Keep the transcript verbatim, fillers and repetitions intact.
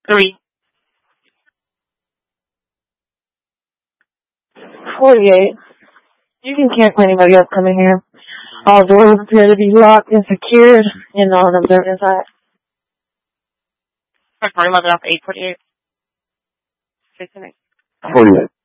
Three. Forty-eight. You can cancel anybody else coming here. All doors appear to be locked and secured and non-observed inside. Sorry, eleven off eight forty-eight. forty-eight.